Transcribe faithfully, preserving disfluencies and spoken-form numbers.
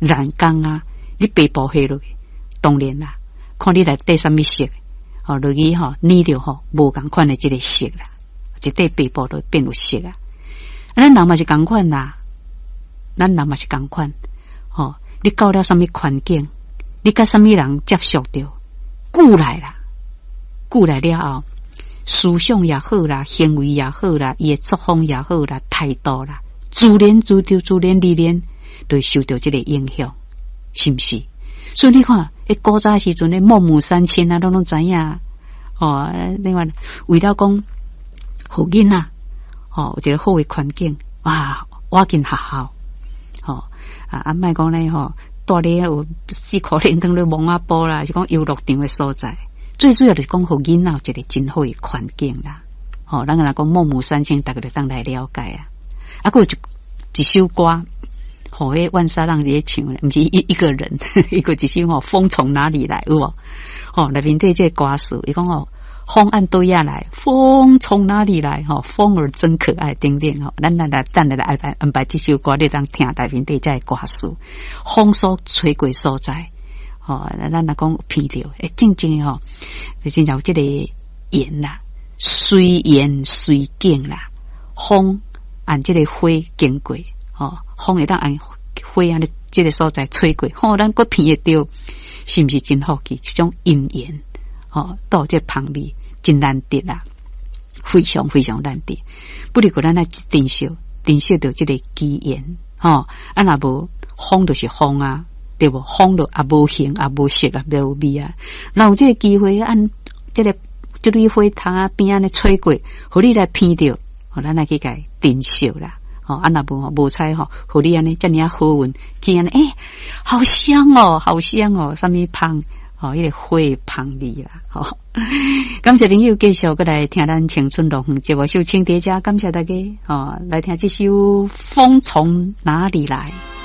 染缸啊，你背部下落去，当然啦，看你来带什么色，哦，落去吼，捏着吼，无共款的这个色啦，一块背部都变有色啊。咱人嘛是共款啦，咱人嘛是共款，哦，你到了什么环境，你甲什么人接触着，久来啦，久来了后。思想也好啦，行为也好啦，伊诶作风也好啦，态度啦，自然自就自然而然都受到这个影响，是不是？所以你看，诶，古早时阵诶，孟母三迁啊，拢拢知影哦。另外，为了讲好囡仔哦，有一个好诶环境，哇，我进学校，哦啊，啊，莫讲咧吼，带咧有四颗连灯咧蒙阿波啦，是讲游乐场诶所在。最主要就是讲，互囡仔一个真好的环境啦。哦，咱个来讲孟母三迁，大家就当来了解啊。啊，还有一一首歌，吼，迄万沙浪咧唱，毋是一一个人，一个一首吼，风从哪里来？有无？吼，内面对这歌词，伊讲吼，风按对呀来，风从哪里来？吼，风儿真可爱，等等吼，咱来来等来来安排安排这首歌，你当听内面对这歌词，风所吹过所在。哦，咱来讲闻到，诶，正正吼，真正有这个言啦，随言随景啦，风按这个花经过，哦，风会当按花安尼这个所在吹过，吼、哦，咱个闻得到，是不是真好奇？这种因缘，哦，到这旁边真难得啦，非常非常难得。不如果咱来珍惜，珍惜到这个机缘，吼，啊若无风就是风啊。对不？风落也无形也无色也无味啊！然后这个机会按这个这类花藤啊边安尼吹过，互你来闻到，哦，咱来去甲珍惜啦！哦，啊那无无采吼，互你安尼遮尔好运，去安尼诶，好香哦，好香哦，什么香哦，迄、那个花香味啦！哦，感谢朋友继续过来听咱青春龙节目，首请大家感谢大家哦，来听这首《风从哪里来》。